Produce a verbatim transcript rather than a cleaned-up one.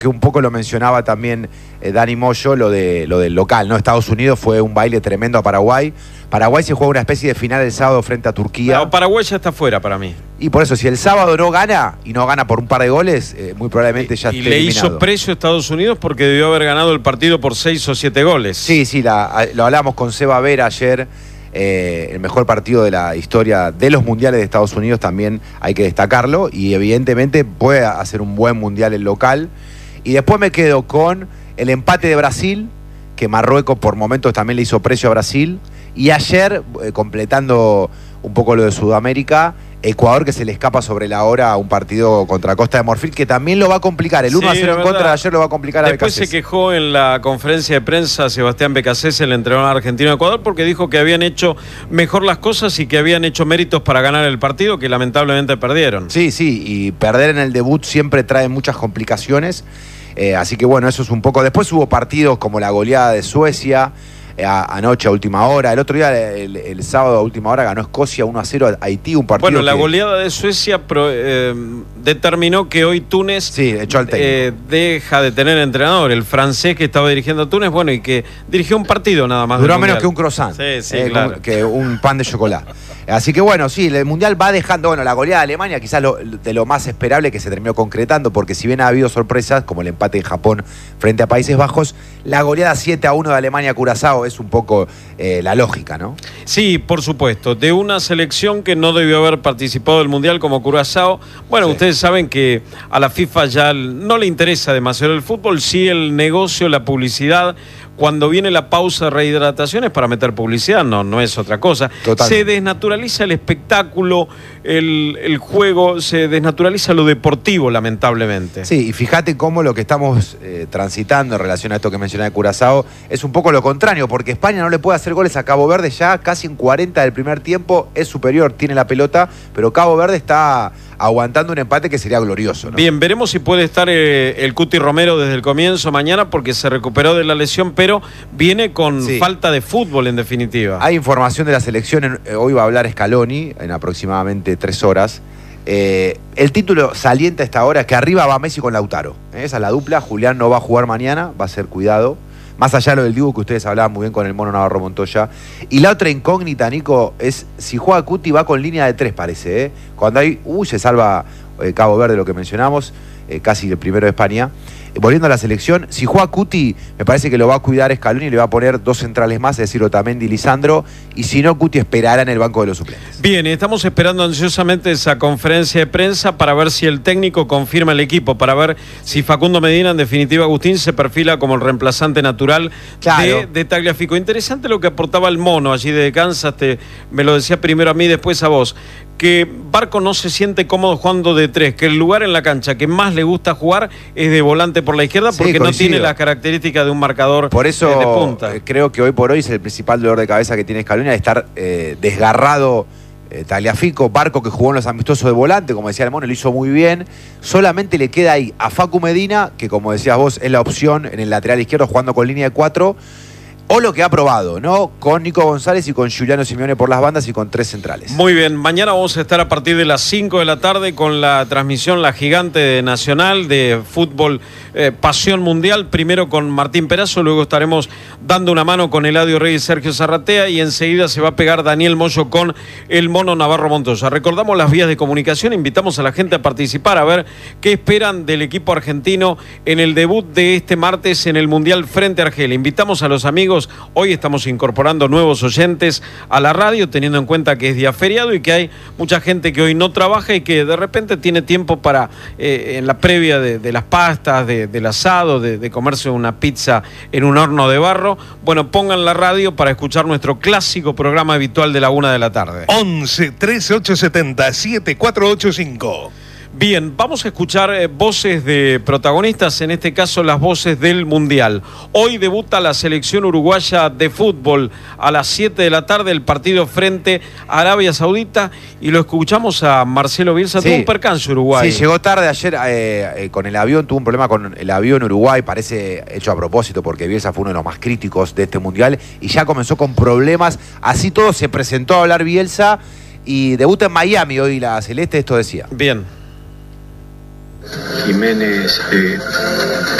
que un poco lo mencionaba también eh, Dani Moyo, lo, de, lo del local, ¿no? Estados Unidos fue un baile tremendo a Paraguay. Paraguay se juega una especie de final el sábado frente a Turquía. No, Paraguay ya está fuera para mí. Y por eso, si el sábado no gana, y no gana por un par de goles, eh, muy probablemente ya y esté le eliminado. hizo precio a Estados Unidos porque debió haber ganado el partido por seis o siete goles. Sí, sí, la, lo hablamos con Seba Vera ayer. Eh, el mejor partido de la historia de los mundiales de Estados Unidos también hay que destacarlo. Y evidentemente puede hacer un buen mundial el local. Y después me quedo con el empate de Brasil, que Marruecos por momentos también le hizo precio a Brasil. Y ayer, eh, completando un poco lo de Sudamérica, Ecuador, que se le escapa sobre la hora a un partido contra Costa de Marfil, que también lo va a complicar. El uno a cero en contra de ayer lo va a complicar a Después Becasés. se quejó en la conferencia de prensa Sebastián Becasés, el entrenador argentino de Ecuador, porque dijo que habían hecho mejor las cosas y que habían hecho méritos para ganar el partido, que lamentablemente perdieron. Sí, sí, y perder en el debut siempre trae muchas complicaciones. Eh, así que bueno, eso es un poco. Después hubo partidos como la goleada de Suecia, eh, a, anoche a última hora. El otro día, el, el sábado a última hora, ganó Escocia uno a cero a Haití, un partido. Bueno, la que... goleada de Suecia pro, eh, determinó que hoy Túnez sí, echó al técnico. Eh, deja de tener entrenador. El francés que estaba dirigiendo a Túnez, bueno, y que dirigió un partido nada más. Duró menos que un croissant. Sí, sí, eh, claro. con, que un pan de chocolate. Así que bueno, sí, el Mundial va dejando, bueno, la goleada de Alemania, quizás lo, de lo más esperable que se terminó concretando, porque si bien ha habido sorpresas, como el empate de Japón frente a Países Bajos, la goleada siete a uno de Alemania a Curazao es un poco eh, la lógica, ¿no? Sí, por supuesto, de una selección que no debió haber participado del Mundial como Curazao. Bueno, sí. Ustedes saben que a la FIFA ya no le interesa demasiado el fútbol, sí el negocio, la publicidad. Cuando viene la pausa de rehidratación es para meter publicidad, no, no es otra cosa. Totalmente. Se desnaturaliza el espectáculo, el, el juego, se desnaturaliza lo deportivo, lamentablemente. Sí, y fíjate cómo lo que estamos eh, transitando en relación a esto que mencioné de Curazao es un poco lo contrario, porque España no le puede hacer goles a Cabo Verde ya casi en cuarenta del primer tiempo, es superior, tiene la pelota, pero Cabo Verde está aguantando un empate que sería glorioso, ¿no? Bien, veremos si puede estar eh, el Cuti Romero desde el comienzo mañana, porque se recuperó de la lesión, pero viene con sí. falta de fútbol en definitiva. Hay información de la selección, hoy va a hablar Scaloni en aproximadamente tres horas. Eh, el título saliente a esta hora es que arriba va Messi con Lautaro. ¿eh? Esa es la dupla. Julián no va a jugar mañana, va a ser cuidado. Más allá de lo del Dibu que ustedes hablaban muy bien con el Mono Navarro Montoya. Y la otra incógnita, Nico, es si juega Cuti va con línea de tres, parece. ¿eh? Cuando hay, uy, se salva eh, Cabo Verde, lo que mencionamos, eh, casi el primero de España. Volviendo a la selección, si juega Cuti, me parece que lo va a cuidar Scaloni y le va a poner dos centrales más, es decir, Otamendi y Lisandro, y si no, Cuti esperará en el banco de los suplentes. Bien, estamos esperando ansiosamente esa conferencia de prensa para ver si el técnico confirma el equipo, para ver si Facundo Medina, en definitiva, Agustín, se perfila como el reemplazante natural claro. de, de Tagliafico. Interesante lo que aportaba el Mono allí de Kansas, te, me lo decía primero a mí, después a vos, que Barco no se siente cómodo jugando de tres, que el lugar en la cancha que más le gusta jugar es de volante por la izquierda, porque sí, no tiene las características de un marcador por eso, eh, de punta. Eh, creo que hoy por hoy es el principal dolor de cabeza que tiene Scaloni, de estar eh, desgarrado eh, Tagliafico. Barco, que jugó en los amistosos de volante, como decía el Mono, lo hizo muy bien. Solamente le queda ahí a Facu Medina, que como decías vos, es la opción en el lateral izquierdo jugando con línea de cuatro. O lo que ha probado, ¿no? Con Nico González y con Giuliano Simeone por las bandas y con tres centrales. Muy bien, mañana vamos a estar a partir de las cinco de la tarde con la transmisión La Gigante de Nacional de fútbol eh, Pasión Mundial. Primero con Martín Perazo, luego estaremos dando una mano con Eladio Reyes y Sergio Zarratea, y enseguida se va a pegar Daniel Moyo con el Mono Navarro Montoya. Recordamos las vías de comunicación, invitamos a la gente a participar, a ver qué esperan del equipo argentino en el debut de este martes en el Mundial frente a Argelia. Invitamos a los amigos. Hoy estamos incorporando nuevos oyentes a la radio, teniendo en cuenta que es día feriado y que hay mucha gente que hoy no trabaja y que de repente tiene tiempo para, eh, en la previa de, de las pastas, de, del asado, de, de comerse una pizza en un horno de barro. Bueno, pongan la radio para escuchar nuestro clásico programa habitual de la una de la tarde. once, trece, ocho setenta, siete cuatro ocho cinco. Bien, vamos a escuchar eh, voces de protagonistas, en este caso las voces del Mundial. Hoy debuta la selección uruguaya de fútbol a las siete de la tarde, el partido frente a Arabia Saudita, y lo escuchamos a Marcelo Bielsa. Sí. Tuvo un percance Uruguay. Sí, llegó tarde ayer eh, eh, con el avión, tuvo un problema con el avión Uruguay, parece hecho a propósito porque Bielsa fue uno de los más críticos de este Mundial y ya comenzó con problemas. Así todo se presentó a hablar Bielsa y debuta en Miami hoy la Celeste, esto decía. Bien. Jiménez eh,